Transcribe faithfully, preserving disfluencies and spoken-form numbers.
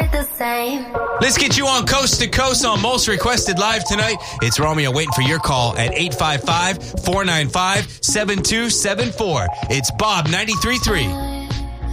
it the same. Let's get you on Coast to Coast on Most Requested Live tonight. It's Romeo waiting for your call at eight five five, four nine five, seven two seven four. It's Bob ninety-three point three.